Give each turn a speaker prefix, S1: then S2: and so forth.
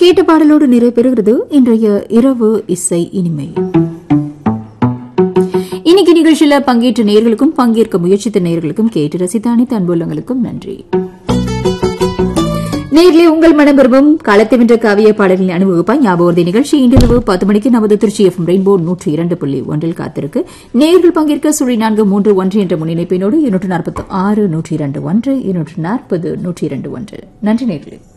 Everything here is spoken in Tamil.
S1: கேட்ட பாடலோடு நிறைவு பெறுகிறது இன்றைய இரவு இசை இனிமை. இன்னைக்கு நிகழ்ச்சியில பங்கேற்ற நேயர்களுக்கும் பங்கேற்க முயற்சித்த நேயர்களுக்கும் கேட்டு ரசித்த அனைத்து அன்புள்ளங்களுக்கும் நன்றி. நேரிலே உங்கள் மனம் விரும்பும் களத்தை வென்ற காவிய பாடலின் அனுபவிப்பாய் ஞாபக நிகழ்ச்சி இன்றிரவு 10 மணிக்கு நமது திருச்சி எஃப்எம் ரெயின்போ 102.1 காத்திருக்கு. நேயர்கள் பங்கேற்க 431 என்ற முன்னிணைப்பினோடு 246 102 1 240 102 1. நன்றி நேயர்களே.